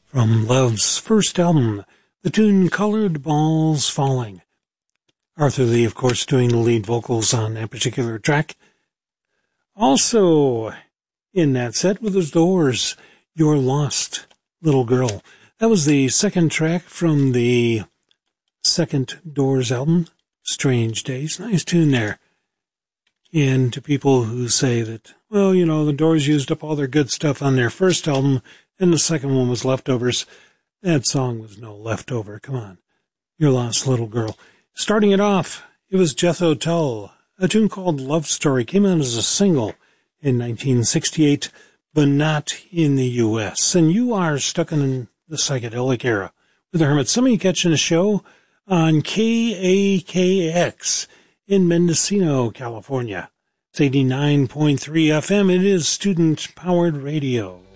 From Love's first album, the tune Colored Balls Falling. Arthur Lee, of course, doing the lead vocals on that particular track. Also in that set with the Doors, Your Lost Little Girl. That was the second track from the second Doors album, Strange Days. Nice tune there. And to people who say that, well, you know, the Doors used up all their good stuff on their first album, and the second one was leftovers. That song was no leftover. Come on. Your Lost Little Girl. Starting it off, it was Jethro Tull. A tune called Love Story came out as a single in 1968, but not in the U.S. And you are stuck in the psychedelic era with the Hermits. Some of you catching a show on KAKX in Mendocino, California. It's 89.3 FM. It is student-powered radio.